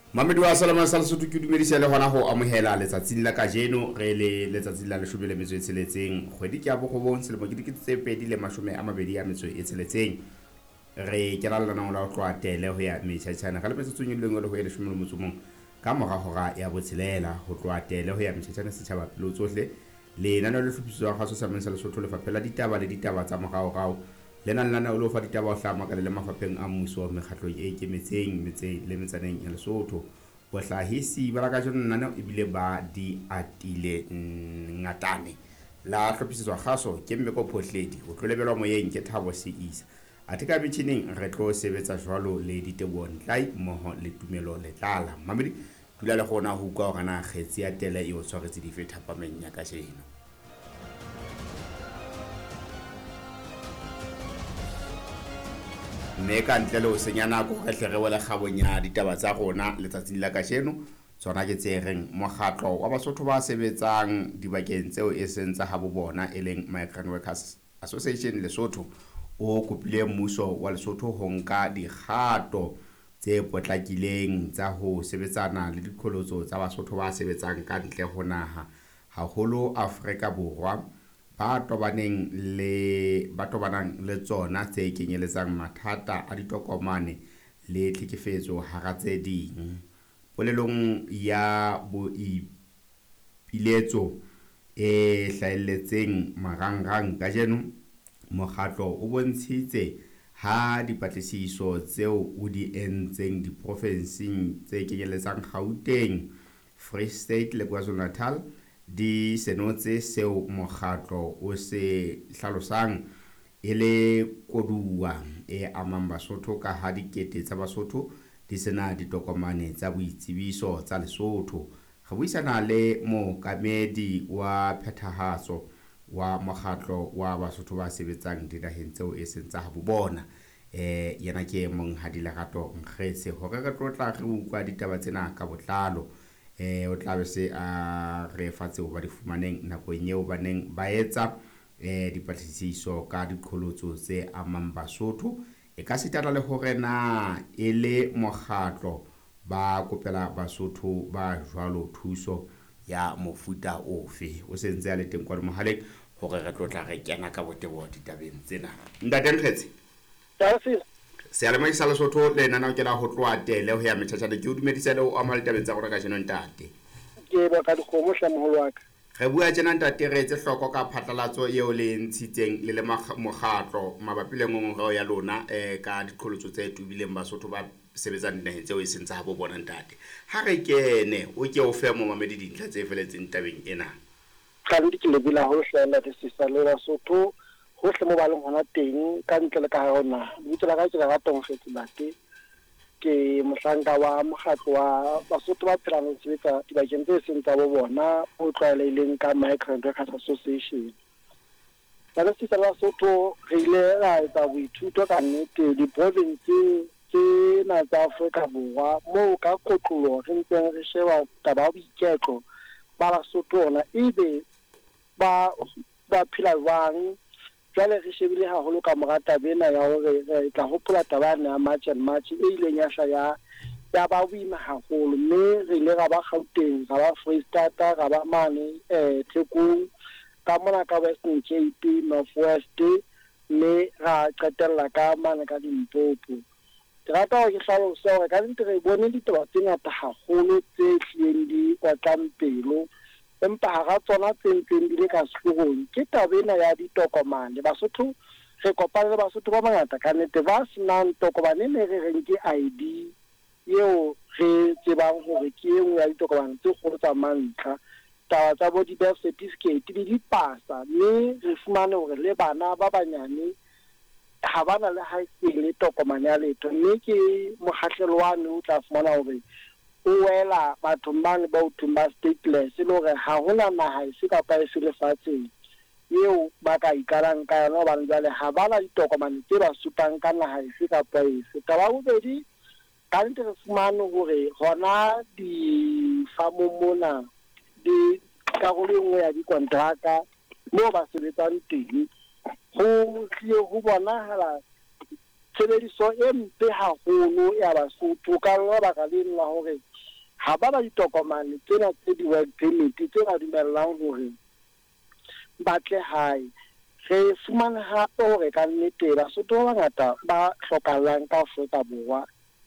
Mamedi wa Salama sa Lesotho ke dumedisa le hona ho amohela letsatsing la kajeno re le letsatsing la 16 kgwedi ke ya bokgobong selemo ke dikete 2026 re ke la lana la ho tloa tele ho ya metjhatjana ka lepetsotsong le ngwe le ho ya 11 ka mora hora ya botshelela ho tloa tele ho ya metjhatjana setjhaba pelo tsohle le nana le hlophiswa ga Sesame sa Lesotho le fapela ditaba le ditaba tsa morao le nana o lo fa ditaba o hlama ka le mafapheng a mmuso mekgatlong e ikemetseng le metsaneng ya Lesotho bohlahisi ba ka jona nana ebile ba di atile ngatane la hlophisetswa kgaso ke mmeko phohledi ho tlolebelwa moyeng ke Thabo Seisa athe ka metjhineng re tlo sebetsa jwalo le diteboho ntlai mmoho le tumelo le tlala Mamedi dula le gona ho utlwa hore na kgetsi ya tele e o tshwaretse dife thapameng ya kajeno. Mme ka ntle le ho senya nako re hle re wele kgabong ya ditaba tsa rona letsatsing la kajeno tsona ke tse reng mokgatlo wa Basotho ba sebetsang dibakeng tseo e seng tsa habo bona e leng Migrant Workers Association Lesotho o kopile mmuso wa Lesotho ho nka dikgato tse potlakileng tsa ho sebetsana le diqholotso tsa Basotho ba sebetsang ka ntle ho naha haholo Afrika Borwa ba tobanang le tsona tse kenyeletsang mathata a ditokomane le tlhekefetso hara tse ding polelong ya boipiletso e hlaelletseng marangrang kajeno mokgatlo o bontshitse ha dipatlisiso tseo o di entseng diprofenseng tse kenyeletsang Gauteng, Free State le KwaZulu-Natal di senotse seo mokgatlo o se hlalosang e le koduwa e amang Basotho ka ha dikete tsa Basotho di sena ditokomane tsa boitsebiso tsa Lesotho. Re buisana le mookamedi wa phethahatso wa mokgatlo wa Basotho ba sebetsang dinaheng tseo e seng tsa habo bona yena ke Monghadi Lerato Nkgetse hore re tlotla re utlwa ditaba tsena ka botlalo o tla be se a re fa tseo ba di fumaneng nakong eo ba neng ba etsa dipatlisiso ka diqholotso tse amang Basotho e ka sitana le hore na e le mokgatlo ba kopela Basotho ba jwalo thuso ya mofuta ofe o sentse a le teng kwa mohaleng hore re tlotla re kena ka botebo ditabeng tsena ntate Nkgetse Sealemoeng sa Lesotho le nana o kela ho tloa tele ho ya metjhatjana ke o dumedisa le o amohela ditabeng tsa rona ka jeno ntate ke ba ka dikgomo hla moholo wa ka re bua tjena ntate re etse hloko ka phatlalatso eo le ntshitseng le mokgatlo mabapi le ngongoreho ya lona ka diqholotso tse tubileng Basotho ba sebetsang dinaheng tseo e seng tsa habo bona ntate ha re kene o ke o fe momamedi dintlha tse feletseng tabeng ena ka le ke lebila ho hlahella di sisa le Basotho ho hle mo ba leng hona teng ka ntle le ka hona ditse la ka ke la tong fetsilate ke mohlanka wa mokgatlo wa Basotho ba phelang ho sebetsa dibakeng tse seng tsa bo bona o tlwaelehileng ka Migrant Workers Association ba le sisa la Basotho re ile ra etsa boithuto ka nnete di-province tsena tsa Afrika Borwa moo ka kotloloho re ntseng re sheba taba ya boiketlo ba Basotho ona ebe ba phela jwang jwale re shebile haholo ka morata bena ya hore re tla hopola tabane ya March and March e ileng ya hlaya ya ba boima haholo mme re ile ra ba Gauteng ra ba Freestata ra ba mane Thekong ka mona ka Western Cape North West mme ra qetella ka mane ka Limpopo ke rata ho ke hlalosa hore ka ntse re bone ditaba tse ngata haholo tse hlileng di otlang pelo empa hara tsona tse di le ka sehloohong ke tabena ya ditokomane Basotho re kopane le Basotho ba bangata ka nnete ba senang tokomane ne re reng ke ID eo re tsebang hore ke e nngwe ya ditokomane tse kgolo tsa mantlha taba tsa bo di-birth certificate le dipasa mme re fumane hore le bana ba banyane ha ba na le haesele tokomane ya letho mme ke mokgahlelo wane o tla fumana hore o wela bathong bane ba uthong ba stateless le hore ha hona naha e se kapa e se lefatsheng eo ba ka ikalang ka yona hobane jwale ha ba na ditokomane tse ba supang ka naha e se kapa efe taba bobedi ka ntse re fumane hore hona di-farmong mona di karolo e nngwe ya dikontraka moo ba sebetsang teng ho bonahala tshebediso e mpe haholo ya Basotho ka lebaka leng la hore ha ba ba ditokomane tsena tse di-work permit tse ba dumellang hore ba tle hae. Re fumane hape hore ka nnete Basotho ba bangata ba hlokahalang ka Afrika Borwa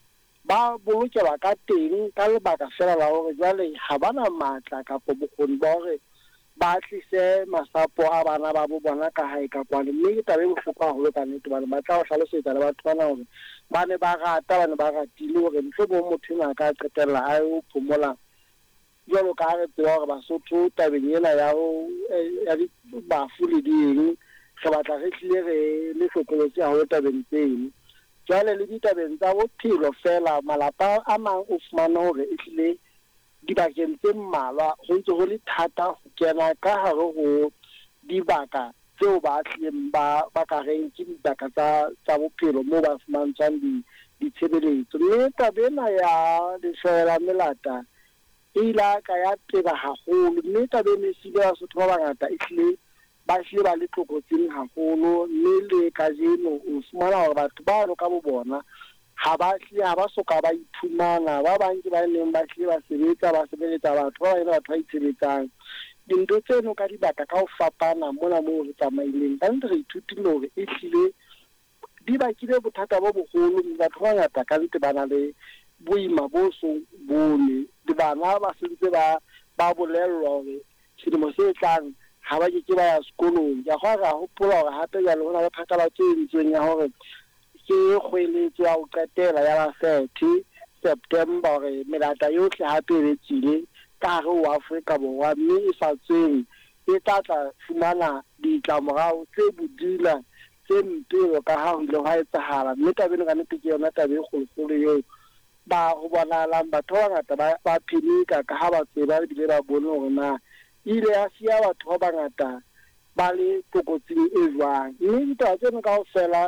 ba bolokelwa ka teng ka lebaka fela la hore jwale ha ba na matla kapa bokgoni ba hore ba tlise masapo a bana ba bo bona ka hae ka kwane. Mme ke tabe bohloko haholo ka nnete bana ba tla ho hlalosetsa le batho bana hore ba ne ba rata ba ne ba ratile hore ntle bo motho ena ka qetella a ho phomola jwalo ka re tseba hore Basotho tabeng ena ya ho ya bafu le ding re batla re tlile re le hlokolotse haholo tabeng tseno. Jwale le ditabeng tsa bophelo fela malapa a mang o fumana hore e tlile dibakeng tse mmalwa ho ntse ho le thata ho kena ka hare ho dibaka tseo ba tlileng ba ka reng ke dibaka tsa bophelo moo ba fumantshang ditshebeletso. Mme tabena ya lefela melata e ila ka ya teba haholo, mme tabena e sile Basotho ba bangata e tlile ba hlile ba le tlokotsing haholo. Mme le ka jeno o fumana hore batho ba no ka bo bona ha ba soka ba iphumana ba bang ke ba neng ba hlile ba sebeletsa batho ba bang batho ba itshebetsang dintho tseno ka dibaka ka ho fapana mona moo re tsamaileng. Ka ntse re ithutile hore e hlile di bakile bothata bo bogolo. Batho ba ngata ka ntse ba na le boima bo so bone le bana ba sentse ba bolellwa hore selemo se tlang ha ba ke ba ya sekolong. Ya go ra hopola hore hape ya le hona le phakala tse entsweng ya hore ke kgweletso ya ho qetela ya la 30 September hore melata yohle hape e betsile ka hare ho Afrika Borwa, mme e sa tsweng e tla fumana ditlamorao tse bodila tse mpelo ka ha ho ile ha etsahala. Mme tabeng ka nnete ke yona tabe e kgolokgolo eo ba ho bonahalang batho ba ngata ba phenika ka ha ba tseba ebile ba bone hore na ile ya siya batho ba bangata ba le tlokotsing e jwang. Mme ditaba tseno kaofela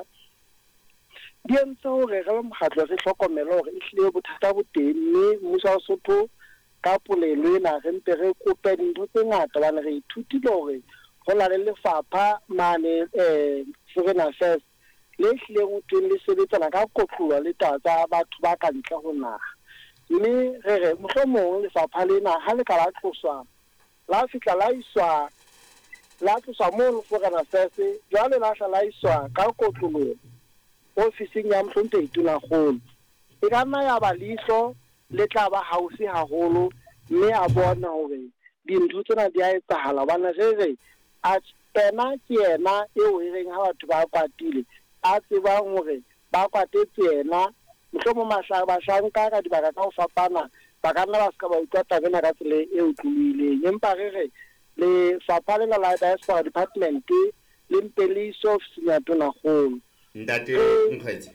di entse hore re le mokgatlo re hlokomele hore e hlile bothata bo teng, mme mmuso wa Sotho ka polelo ena re mpe re kope dintho tse ngata hobane re ithutile hore go na le lefapha mane Foreign Affairs le hlileng ho teng le sebetsana ka kotloloa le taba tsa batho ba ka ntle ho naha. Mme re mohlomong lefapha lena ha le ka la tloswa la fihla la tloswa moo Foreign Affairs jwale la hla la iswa ka kotloloa ofising ya Mhlonte Itunakgolo. E ka nna ya ba leihlo le tla ba hausi haholo, mme a bona hore dintho tsena di a etsahala hobane re a pena ke yena eo e reng ha batho ba kwatile a tsebang hore ba kwatetse yena. Mohlomong bahlanka ka dibaka ka ho fapana ba ka nna ba ska ba utlwa tabena ka tsela e utlwileng, empa re lefapha le la Diaspora Department le mpe le ofising ya Tonakgolo. Ntate Nkgetsi,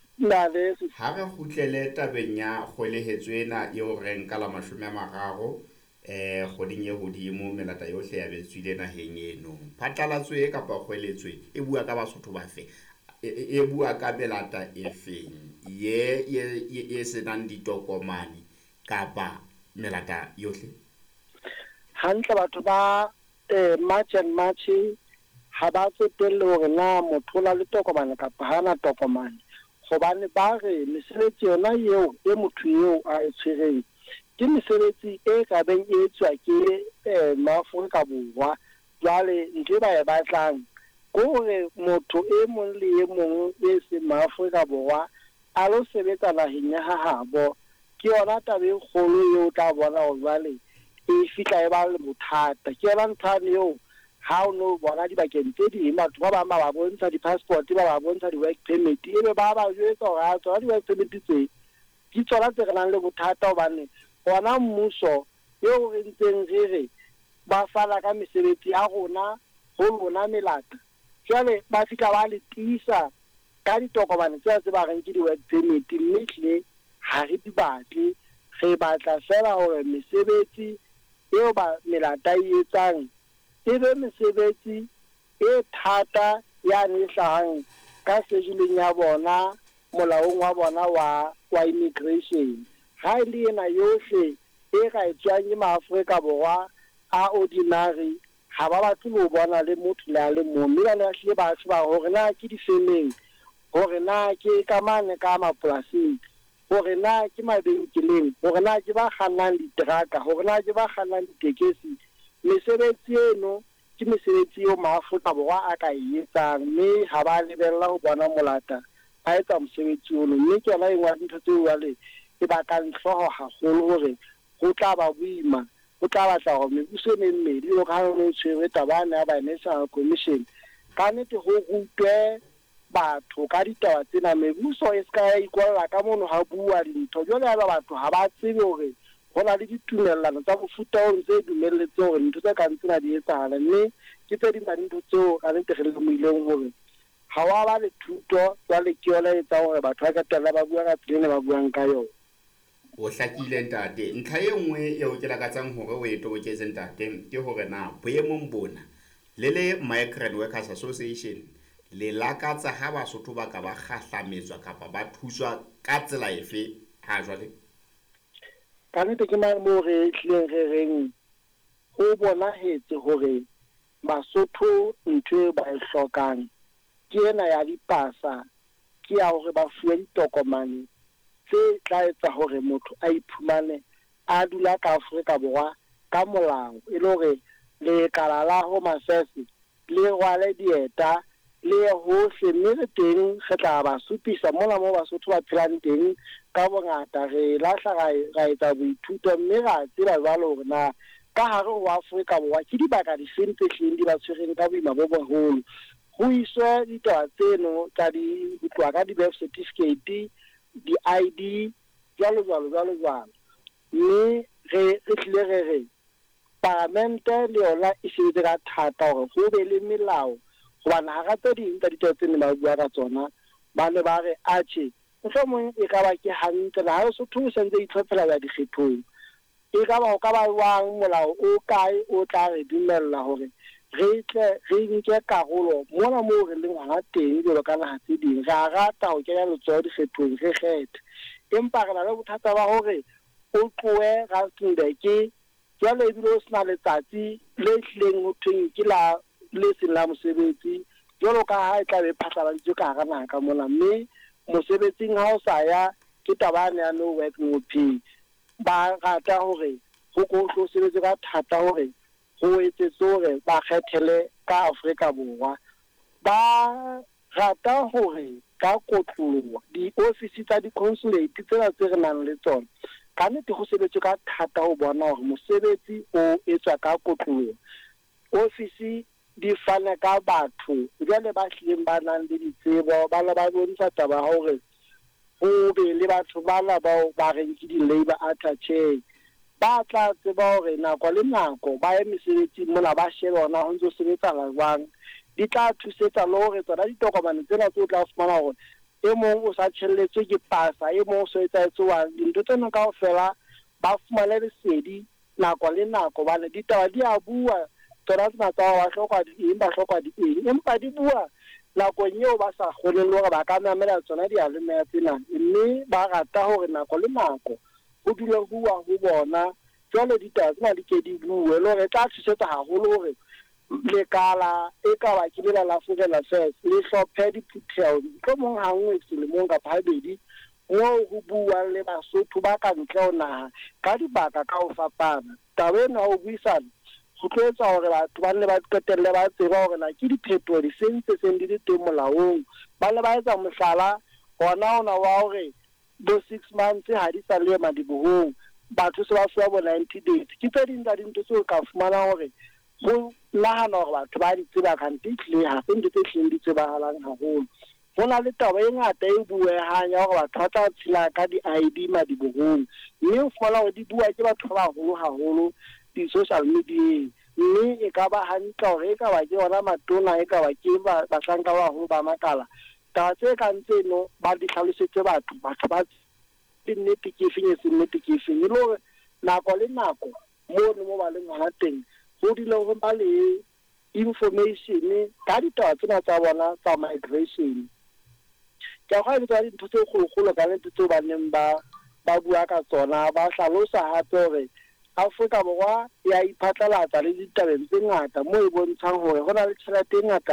ha re kgutlele tabeng ya kgwelehetso ena eo reng ka la 30 kgoding e hodimo melata yohle ya betswile naheng eno. Phatlalatso e kapa kgweletso e bua ka Basotho ba fe, e bua ka melata e feng ye senang ditokomane kapa melata yohle? Hantle batho ba March and March ha ba tsetelle hore na motho la le tokomane kapa hana tokomane, hobane ba re mesebetsi yona eo e motho eo a e tshwereng ke mesebetsi e ka beng e etswa ke Maafrika Borwa. Jwale ntho ba e batlang ke hore motho e mong le e mong e se Maafrika Borwa a lo sebetsa naheng ya hahabo. Ke yona tabe e kgolo eo tla bona hore jwale e fihla e ba le bothata. Ke yona nthane eo ha o no bona dibakeng tse ding batho ba bang ba bontsha di-passport ba bontsha di-work permit ebe ba jwetsa hore a tsona di-work permit tse di tsona tse re nang le bothata hobane gona mmuso eo re ntseng re ba fala ka mesebetsi ya rona ho lona melata. Jwale ba fihla ba le tisa ka ditokomane tse ba reng ke di-work permit, mme hle ha re di batle. Re batla fela hore mesebetsi eo ba melata e etsang e be mesebetsi e thata yane e hlahang ka sejileng ya bona molaong wa bona wa immigration. Ha ile ena yohle e ka etswang ke Maafrika Borwa a ordinary ha ba batle ho bona le motho le a le mong, mme ba ne hlile ba tseba hore na ke difemeng hore na ke kamane ka mapolasing hore na ke mabenkeleng, hore na ke ba kgannang diteraka, hore na ke ba kgannang ditekesi. Mesebetsi eno ke mesebetsi eo Maafrika Borwa a ka e etsang, mme ha ba lebella ho bona molata a etsa mosebetsi ono. Mme ke yona e ngwa dintho tseo jwale e bakang hlooho haholo hore ho tla ba boima, ho tla batla hore mebuso e mmedi o ka ho tshwere tabane ya National Commission ka nnete ho rutwe batho ka ditaba tsena. Mebuso e ska ya ikolla ka mono ha bua dintho, jwale ha batho ha ba tsebe hore ho na le ditumellano tsa mofuta o tse dumelletse hore ntho tse kang tsena di etsahala, mme ke tse ding tsa dintho tseo ka nnete re lemohileng hore ha wa ba le thuto jwale ke yona e etsang hore batho ba qetella ba bua ka tsela ba buang ka yona. O hlakile ntate. Ntlha e nngwe eo ke lakatsang hore o e toboketse ntate ke hore na boemong bona le Migrant Workers Association le lakatsa ha Basotho ba ka ba kgahlametswa kapa ba thuswa ka tsela efe ha jwale? Ka nnete ke moo re tlileng re reng ho bonahetse hore Basotho ntho e ba e hlokang ke ena ya dipasa, ke ya hore ba fuwe ditokomane tse tla etsa hore motho a iphumane a dula ka Afrika Borwa ka molao, e le hore lekala la Home Affairs le rwale dieta le hohle, mme re teng re tla ba supisa mona moo Basotho ba phelang teng ka bongata. Re lahla ra etsa boithuto, mme ra tseba jwalo hore na ka hare ho Afrika Borwa ke dibaka difeng tse hleng di ba tshwereng ka boima bo boholo. Ho iswe ditaba tseno tsa di tloha ka di-birth certificate, di-ID, jwalo. Mme re tlile re Parlamente le yona e sebetse ka thata hore ho be le melao, hobane hara tse ding tsa ditaba tse ne ba bua ka tsona ba ne ba re atjhe mohlomong e ka ba ke hantle na ha Lesotho o sentse itlhophela ya dikgethong, e ka ba o ka ba jwang molao o kae o tla re dumella hore re tle re nke karolo mona moo re leng hona teng jwalo ka naha tse ding. Re a rata ho kenya letsoho dikgethong, re kgethe, empa re na le bothata ba hore o tlohe Rustenburg jwale ebile o sena letsatsi le hlileng ho thweng ke la le seng la mosebetsi, jwalo ka ha e tla be phatlaladitswe ka hara naha ka mona, mme mosebetsing ha o sa ya ke tabane ya no work no pay. Ba rata hore ho go sebetse ka thata hore ho etsetse hore ba kgethele ka Afrika Borwa. Ba rata hore ka kotloloha di-office tsa di-consulate tsena tse re nang le tsona ka nnete ho sebetswe ka thata ho bona hore mosebetsi o etswa ka kotloloha. Office di fana ka batho jwale ba hlileng ba nang le ditsebo, ba le ba bontsha taba hore ho be le batho bana bao ba reng ke di-labour attaché ba tla tseba hore nako le nako ba ye mesebetsing mona ba shebe hona ho ntso sebetsana jwang. Di tla thusetsa le hore tsona ditokomane tsena tse o tla fumana hore e mong o sa tjhelletswe ke pasa, e mong o so etsahetse wa dintho tsena kaofela ba fumane lesedi nako le nako, bane ditaba di a bua tsona tsena tsa ba hlokwa di eng, ba hlokwa di eng, empa di bua nakong eo ba sa kgoneng le hore ba ka mamela tsona dialemeya tsena. Mme ba rata hore nako le nako ho dule huwa ho bona jwale ditaba tsena di ke di bue, le hore e tla thusetsa haholo hore lekala e ka ba ke lela la Foreign Affairs le hlophe diphutheho mohlomong ha nngwe selemong kapa habedi moo ho buang le Basotho ba ka ntle ho naha ka dibaka ka ho fapana. Taba ena ho buisana ho tlo etsa hore batho ba ne ba qetelle ba tseba hore na ke diphethoho di seng tse seng di le teng molaong. Ba le ba etsa mohlala hona wa hore bo 6 months ha di sa le madibohong, batho se ba fuwa bo 90 days. Ke tse ding tsa dintho tseo ka fumana hore ho nahana hore batho ba di tseba kante tlile ha se ntho tse hleng di tsebahalang haholo. Ho na le taba e ngata e buehang ya hore batho ba tla tshela ka di-ID madibohong, mme o fumana hore di bua ke batho ba baholo haholo di-social media, mme e ka ba hantle hore e ka ba ke yona matona, e ka ba ke bahlanka ba baholo ba makala taba tse kang tseno ba di hlalosetse batho ba nnete ke efeng e se nnete ke efeng, e le hore nako le nako mo ba leng hona teng ho dile ho ba le information ka ditaba tsena tsa bona tsa migration. Ke a le tsa dintho tse kgolo ka nnete tseo ba neng ba bua ka tsona, ba hlalosa hape hore Afrika Borwa ya iphatlalatsa le ditabeng tse ngata moo e bontshang hore ho na le tjhelete e ngata